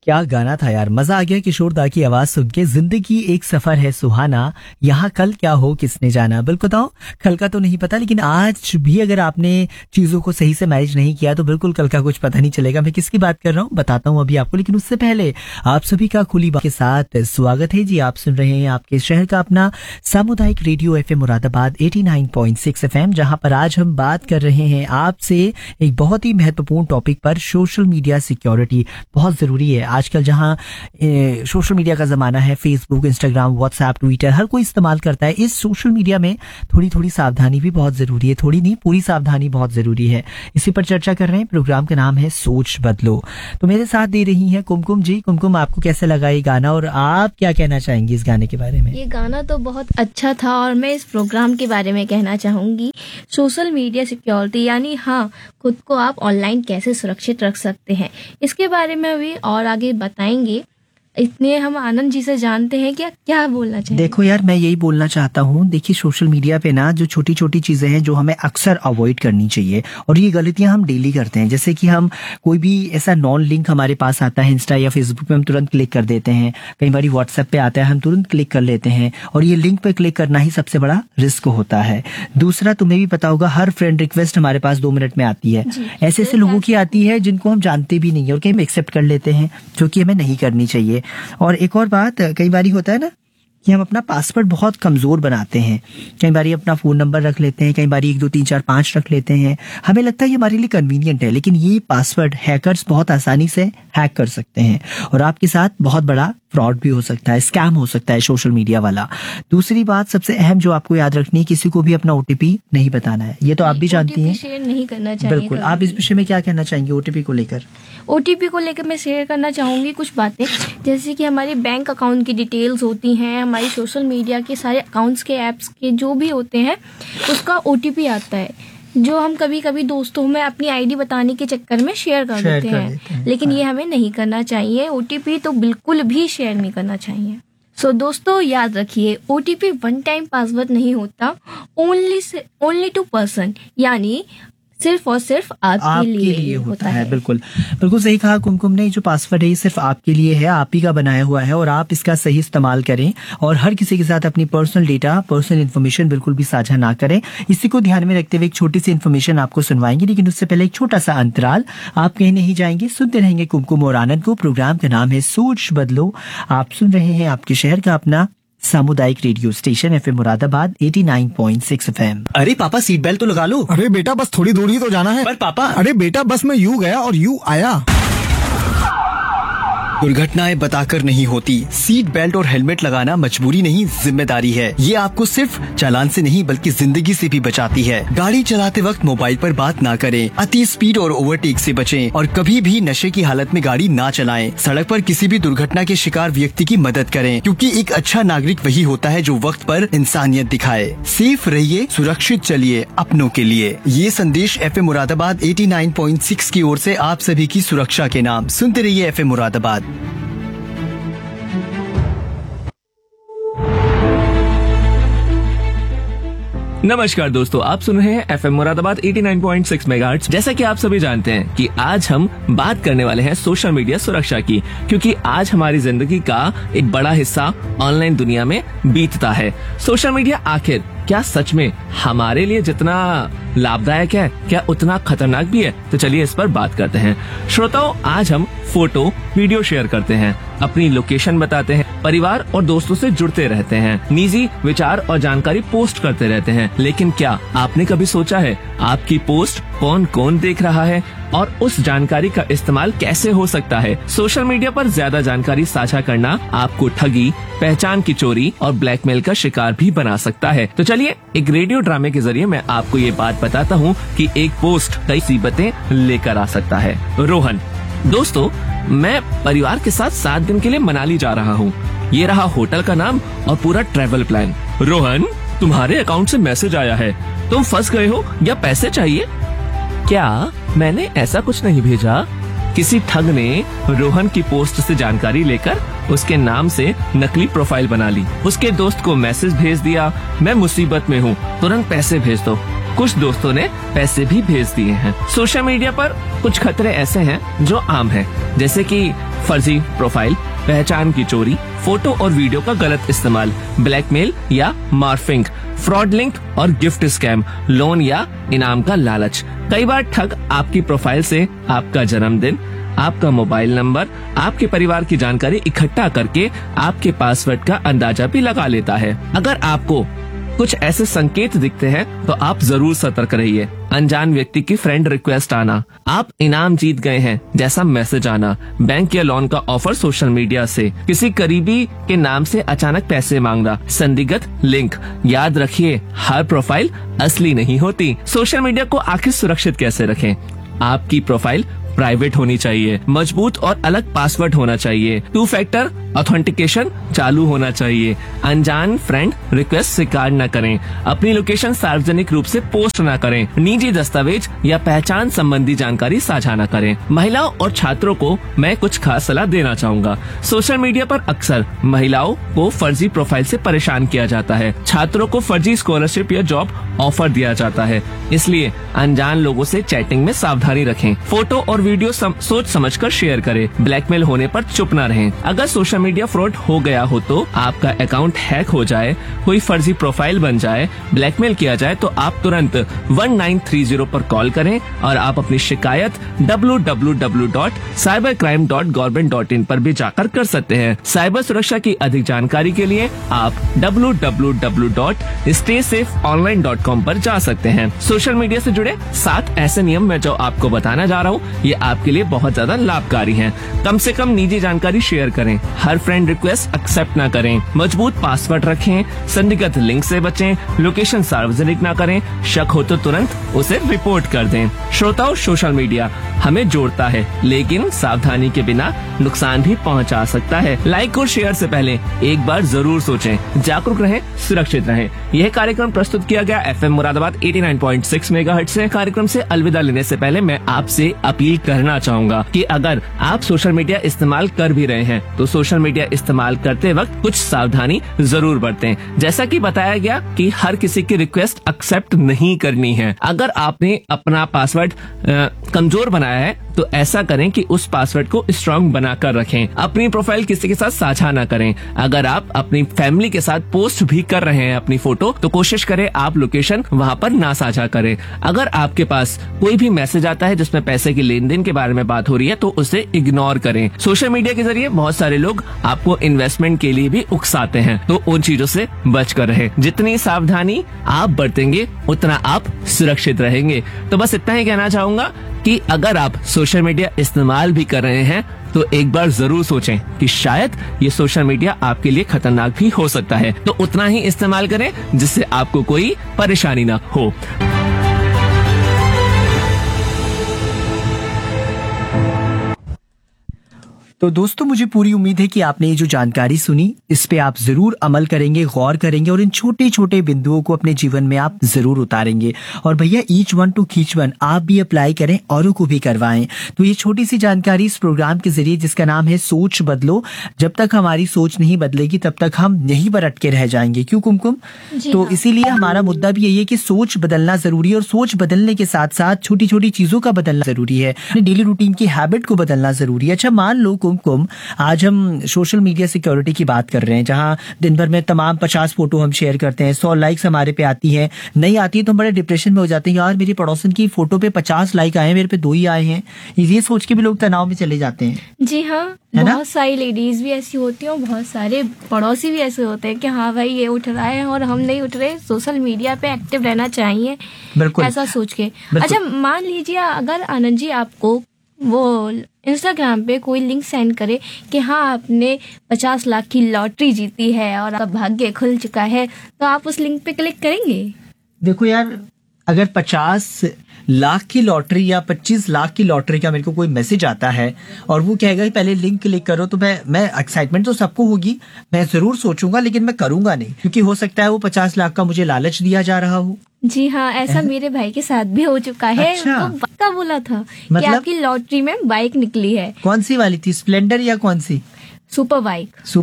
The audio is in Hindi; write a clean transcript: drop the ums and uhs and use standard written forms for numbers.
क्या गाना था यार, मजा आ गया किशोर दा की आवाज सुन के। जिंदगी एक सफर है सुहाना, यहाँ कल क्या हो किसने जाना। बिल्कुल बताओ, कल का तो नहीं पता, लेकिन आज भी अगर आपने चीजों को सही से मैनेज नहीं किया तो बिल्कुल कल का कुछ पता नहीं चलेगा। मैं किसकी बात कर रहा हूँ बताता हूँ अभी आपको, लेकिन उससे पहले आप सभी का खुली बात के साथ स्वागत है जी। आप सुन रहे हैं आपके शहर का अपना सामुदायिक रेडियो FM मुरादाबाद 89.6 FM, जहां पर आज हम बात कर रहे हैं आपसे एक बहुत ही महत्वपूर्ण टॉपिक पर, सोशल मीडिया सिक्योरिटी। बहुत जरूरी है आजकल, जहां सोशल मीडिया का जमाना है, फेसबुक, इंस्टाग्राम, व्हाट्सएप, ट्विटर हर कोई इस्तेमाल करता है। इस सोशल मीडिया में थोड़ी थोड़ी सावधानी भी बहुत जरूरी है, थोड़ी नहीं पूरी सावधानी बहुत जरूरी है। इसी पर चर्चा कर रहे हैं। प्रोग्राम का नाम है सोच बदलो। तो मेरे साथ दे रही हैं कुमकुम जी। कुमकुम, आपको कैसे लगा ये गाना और आप क्या कहना चाहेंगी इस गाने के बारे में? ये गाना तो बहुत अच्छा था और मैं इस प्रोग्राम के बारे में कहना चाहूंगी। सोशल मीडिया सिक्योरिटी यानी खुद को आप ऑनलाइन कैसे सुरक्षित रख सकते हैं, इसके बारे में भी और आगे बताएंगे। इतने हम आनंद जी से जानते हैं क्या बोलना चाहिए। देखो यार, मैं यही बोलना चाहता हूँ। देखिए, सोशल मीडिया पे ना जो छोटी छोटी चीजें हैं जो हमें अक्सर अवॉइड करनी चाहिए, और ये गलतियां हम डेली करते हैं। जैसे कि हम कोई भी ऐसा नॉन लिंक हमारे पास आता है इंस्टा या फेसबुक पे, हम तुरंत क्लिक कर देते हैं। कई बार व्हाट्सएप पे आता है, हम तुरंत क्लिक कर लेते हैं, और ये लिंक पे क्लिक करना ही सबसे बड़ा रिस्क होता है। दूसरा, तुम्हें भी पता होगा, हर फ्रेंड रिक्वेस्ट हमारे पास 2 मिनट में आती है। ऐसे ऐसे लोगों की आती है जिनको हम जानते भी नहीं है और कहीं हम एक्सेप्ट कर लेते हैं, जो कि हमें नहीं करनी चाहिए। और एक और बात, कई बार होता है ना कि हम अपना पासवर्ड बहुत कमजोर बनाते हैं। कई बार अपना फोन नंबर रख लेते हैं, कई बार 1 2 3 4 5 रख लेते हैं। हमें लगता है ये हमारे लिए कन्वीनियंट है, लेकिन ये पासवर्ड हैकर्स बहुत आसानी से हैक कर सकते हैं और आपके साथ बहुत बड़ा फ्रॉड भी हो सकता है, स्कैम हो सकता है सोशल मीडिया वाला। दूसरी बात सबसे अहम जो आपको याद रखनी है, किसी को भी अपना OTP नहीं बताना है। ये तो आप भी जानती हैं, शेयर नहीं करना चाहिए। बिल्कुल। आप इस विषय में क्या कहना चाहेंगे OTP को लेकर? OTP को लेकर मैं शेयर करना चाहूंगी कुछ बातें, जैसे कि हमारी बैंक अकाउंट की डिटेल्स होती हैं, हमारी सोशल मीडिया के सारे अकाउंट्स के ऐप्स के जो भी होते हैं उसका OTP आता है, जो हम कभी कभी दोस्तों में अपनी ID बताने के चक्कर में शेयर कर देते हैं। लेकिन ये हमें नहीं करना चाहिए। OTP तो बिल्कुल भी शेयर नहीं करना चाहिए। सो दोस्तों, याद रखिए, OTP 1 टाइम पासवर्ड नहीं होता, ओनली टू पर्सन, यानी सिर्फ और सिर्फ आपके लिए होता है। बिल्कुल बिल्कुल सही कहा कुमकुम ने। जो पासवर्ड है ये सिर्फ आपके लिए है, आप ही का बनाया हुआ है, और आप इसका सही इस्तेमाल करें और हर किसी के साथ अपनी पर्सनल डेटा, पर्सनल इन्फॉर्मेशन बिल्कुल भी साझा ना करें। इसी को ध्यान में रखते हुए एक छोटी सी इन्फॉर्मेशन आपको सुनवाएंगे, लेकिन उससे पहले एक छोटा सा अंतराल। आप कहीं नहीं जाएंगे, सुनते रहेंगे कुमकुम और आनंद को। प्रोग्राम का नाम है सोच बदलो। आप सुन रहे हैं आपके शहर का अपना सामुदायिक radio station FM Moradabad 89.6 FM। अरे पापा, सीट बेल्ट तो लगा लो। अरे बेटा, बस थोड़ी दूर ही तो जाना है। पर पापा। अरे बेटा, बस मैं यूं गया और यूं आया। दुर्घटनाएं बताकर नहीं होती, सीट बेल्ट और हेलमेट लगाना मजबूरी नहीं, जिम्मेदारी है। ये आपको सिर्फ चालान से नहीं बल्कि जिंदगी से भी बचाती है। गाड़ी चलाते वक्त मोबाइल पर बात ना करें, अति स्पीड और ओवरटेक से बचें और कभी भी नशे की हालत में गाड़ी ना चलाएं। सड़क पर किसी भी दुर्घटना के शिकार व्यक्ति की मदद करें, क्योंकि एक अच्छा नागरिक वही होता है जो वक्त पर इंसानियत दिखाए। सेफ रहिए, सुरक्षित चलिए, अपनों के लिए। ये संदेश FM मुरादाबाद 89.6 की ओर से आप सभी की सुरक्षा के नाम। सुनते रहिए FM मुरादाबाद। नमस्कार दोस्तों, आप सुन रहे हैं FM मुरादाबाद 89.6 मेगाहर्ट्ज। जैसा कि आप सभी जानते हैं कि आज हम बात करने वाले हैं सोशल मीडिया सुरक्षा की, क्योंकि आज हमारी जिंदगी का एक बड़ा हिस्सा ऑनलाइन दुनिया में बीतता है। सोशल मीडिया आखिर क्या सच में हमारे लिए जितना लाभदायक है, क्या उतना खतरनाक भी है? तो चलिए इस पर बात करते हैं। श्रोताओं, आज हम फोटो, वीडियो शेयर करते हैं, अपनी लोकेशन बताते हैं, परिवार और दोस्तों से जुड़ते रहते हैं, निजी विचार और जानकारी पोस्ट करते रहते हैं। लेकिन क्या आपने कभी सोचा है आपकी पोस्ट कौन कौन देख रहा है और उस जानकारी का इस्तेमाल कैसे हो सकता है? सोशल मीडिया पर ज्यादा जानकारी साझा करना आपको ठगी, पहचान की चोरी और ब्लैकमेल का शिकार भी बना सकता है। तो चलिए एक रेडियो ड्रामे के जरिए मैं आपको ये बात बताता हूँ कि एक पोस्ट कई मुसीबतें लेकर आ सकता है। रोहन, दोस्तों, मैं परिवार के साथ 7 दिन के लिए मनाली जा रहा हूँ। ये रहा होटल का नाम और पूरा ट्रेवल प्लान। रोहन, तुम्हारे अकाउंट से मैसेज आया है, तुम फंस गए हो या पैसे चाहिए? क्या मैंने ऐसा कुछ नहीं भेजा? किसी ठग ने रोहन की पोस्ट से जानकारी लेकर उसके नाम से नकली प्रोफाइल बना ली। उसके दोस्त को मैसेज भेज दिया, मैं मुसीबत में हूँ, तुरंत पैसे भेज दो। कुछ दोस्तों ने पैसे भी भेज दिए हैं। सोशल मीडिया पर कुछ खतरे ऐसे हैं जो आम हैं, जैसे कि फर्जी प्रोफाइल, पहचान की चोरी, फोटो और वीडियो का गलत इस्तेमाल, ब्लैकमेल या मॉर्फिंग, फ्रॉड लिंक और गिफ्ट स्कैम, लोन या इनाम का लालच। कई बार ठग आपकी प्रोफाइल से आपका जन्मदिन, आपका मोबाइल नंबर, आपके परिवार की जानकारी इकट्ठा करके आपके पासवर्ड का अंदाजा भी लगा लेता है। अगर आपको कुछ ऐसे संकेत दिखते हैं तो आप जरूर सतर्क रहिए। अनजान व्यक्ति की फ्रेंड रिक्वेस्ट आना, आप इनाम जीत गए हैं जैसा मैसेज आना, बैंक या लोन का ऑफर सोशल मीडिया से, किसी करीबी के नाम से अचानक पैसे मांगना, संदिग्ध लिंक। याद रखिए, हर प्रोफाइल असली नहीं होती। सोशल मीडिया को आखिर सुरक्षित कैसे रखें? आपकी प्रोफाइल प्राइवेट होनी चाहिए, मजबूत और अलग पासवर्ड होना चाहिए, 2 फैक्टर ऑथेंटिकेशन चालू होना चाहिए, अनजान फ्रेंड रिक्वेस्ट स्वीकार न करें, अपनी लोकेशन सार्वजनिक रूप से पोस्ट न करें, निजी दस्तावेज या पहचान संबंधी जानकारी साझा न करें। महिलाओं और छात्रों को मैं कुछ खास सलाह देना चाहूंगा। सोशल मीडिया पर अक्सर महिलाओं को फर्जी प्रोफाइल से परेशान किया जाता है, छात्रों को फर्जी स्कॉलरशिप या जॉब ऑफर दिया जाता है, इसलिए अनजान लोगों से चैटिंग में सावधानी रखें। फोटो और वीडियो सोच समझकर शेयर करें, ब्लैकमेल होने पर चुप न रहें। अगर सोशल मीडिया फ्रॉड हो गया हो तो आपका अकाउंट हैक हो जाए, कोई फर्जी प्रोफाइल बन जाए, ब्लैकमेल किया जाए तो आप तुरंत 1930 पर कॉल करें और आप अपनी शिकायत www.cybercrime.government.in पर भी जाकर कर सकते हैं। साइबर सुरक्षा की अधिक जानकारी के लिए आप www.staysafeonline.com पर जा सकते हैं। सोशल मीडिया से जुड़े 7 ऐसे नियम मैं जो आपको बताना जा रहा हूँ, ये आपके लिए बहुत ज्यादा लाभकारी हैं। कम से कम निजी जानकारी शेयर करें, हर फ्रेंड रिक्वेस्ट एक्सेप्ट ना करें, मजबूत पासवर्ड रखें, संदिग्ध लिंक से बचें, लोकेशन सार्वजनिक ना करें, शक हो तो तुरंत उसे रिपोर्ट कर दें। श्रोताओ, सोशल मीडिया हमें जोड़ता है, लेकिन सावधानी के बिना नुकसान भी पहुंचा सकता है। लाइक और शेयर से पहले एक बार जरूर सोचें। जागरूक रहें, सुरक्षित रहें। यह कार्यक्रम प्रस्तुत किया गया FM मुरादाबाद 89.6 मेगाहर्ट्ज से। कार्यक्रम से अलविदा लेने से पहले मैं आपसे अपील करना चाहूंगा कि अगर आप सोशल मीडिया इस्तेमाल कर भी रहे हैं तो सोशल मीडिया इस्तेमाल करते वक्त कुछ सावधानी जरूर बरतें। जैसा कि बताया गया कि हर किसी की रिक्वेस्ट एक्सेप्ट नहीं करनी है। अगर आपने अपना पासवर्ड कमजोर बनाया है तो ऐसा करें कि उस पासवर्ड को स्ट्रांग बनाकर रखें। अपनी प्रोफाइल किसी के साथ साझा ना करें। अगर आप अपनी फैमिली के साथ पोस्ट भी कर रहे हैं अपनी फोटो, तो कोशिश करें आप लोकेशन वहां पर ना साझा करें। अगर आपके पास कोई भी मैसेज आता है जिसमें पैसे के लेन देन के बारे में बात हो रही है तो उसे इग्नोर करें। सोशल मीडिया के जरिए बहुत सारे लोग आपको इन्वेस्टमेंट के लिए भी उकसाते हैं, तो उन चीजों से बचकर रहें। जितनी सावधानी आप बरतेंगे उतना आप सुरक्षित रहेंगे। तो बस इतना ही कहना चाहूंगा कि अगर आप सोशल मीडिया इस्तेमाल भी कर रहे हैं तो एक बार जरूर सोचें कि शायद ये सोशल मीडिया आपके लिए खतरनाक भी हो सकता है। तो उतना ही इस्तेमाल करें जिससे आपको कोई परेशानी ना हो। तो दोस्तों, मुझे पूरी उम्मीद है कि आपने ये जो जानकारी सुनी इस पे आप जरूर अमल करेंगे, गौर करेंगे और इन छोटे छोटे बिंदुओं को अपने जीवन में आप जरूर उतारेंगे। और भैया, ईच वन टू कीच वन, आप भी अप्लाई करें, औरों को भी करवाएं। तो ये छोटी सी जानकारी इस प्रोग्राम के जरिए, जिसका नाम है सोच बदलो, जब तक हमारी सोच नहीं बदलेगी तब तक हम यहीं पर अटके रह जाएंगे। क्यों कुमकुम? तो इसीलिए हमारा मुद्दा भी यही है कि सोच बदलना जरूरी है और सोच बदलने के साथ साथ छोटी छोटी चीजों का बदलना जरूरी है, डेली रूटीन की हैबिट को बदलना जरूरी है। अच्छा, मान लो कुमकुम, आज हम सोशल मीडिया सिक्योरिटी की बात कर रहे हैं, जहां दिन भर में तमाम 50 फोटो हम शेयर करते हैं, 100 लाइक्स हमारे पे आती है, नहीं आती है तो हम बड़े डिप्रेशन में हो जाते हैं, यार मेरी पड़ोसन की फोटो पे 50 लाइक आए, मेरे पे 2 ही आए हैं। ये सोच के भी लोग तनाव में चले जाते हैं। जी हाँ, बहुत सारी लेडीज भी ऐसी होती हैं और बहुत सारे पड़ोसी भी ऐसे होते हैं कि हाँ भाई ये उठ रहा है और हम नहीं उठ रहे, सोशल मीडिया पे एक्टिव रहना चाहिए, बिल्कुल ऐसा सोच के। अच्छा, मान लीजिए अगर आनंद जी आपको वो इंस्टाग्राम पे कोई लिंक सेंड करे कि हाँ आपने 50 लाख की लॉटरी जीती है और आपका भाग्य खुल चुका है, तो आप उस लिंक पे क्लिक करेंगे? देखो यार, अगर 50 लाख की लॉटरी या 25 लाख की लॉटरी का मेरे को कोई मैसेज आता है और वो कहेगा कि पहले लिंक क्लिक करो, तो मैं एक्साइटमेंट तो सबको होगी, मैं जरूर सोचूंगा, लेकिन मैं करूंगा नहीं, क्योंकि हो सकता है वो 50 लाख का मुझे लालच दिया जा रहा हो। जी हाँ, ऐसा मेरे भाई के साथ भी हो चुका है। अच्छा। वो पक्का बोला था कि आपकी लॉटरी में बाइक निकली है। कौन सी वाली थी, स्प्लेंडर या कौन सी? Super bike.